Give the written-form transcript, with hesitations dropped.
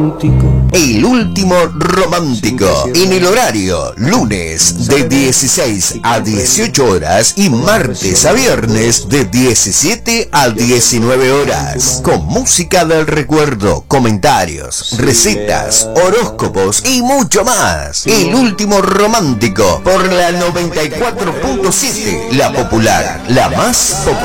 El último romántico, en el horario lunes de 16 a 18 horas y martes a viernes de 17 a 19 horas, con música del recuerdo, comentarios, recetas, horóscopos y mucho más. El último romántico por la 94.7, la popular, la más popular.